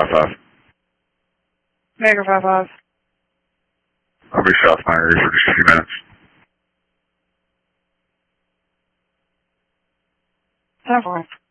55. Maker 55. I'll be south my area for just a few minutes. 10-4.